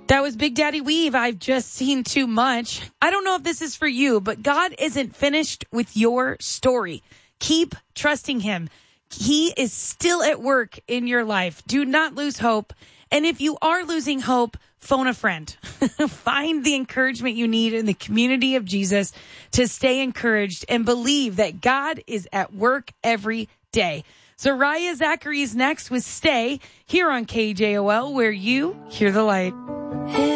That was Big Daddy Weave. I've just seen too much. I don't know if this is for you, but God isn't finished with your story. Keep trusting him. He is still at work in your life. Do not lose hope. And if you are losing hope, phone a friend. Find the encouragement you need in the community of Jesus to stay encouraged and believe that God is at work every day. Zariah Zachary is next with Stay here on KJOL, where you hear the light.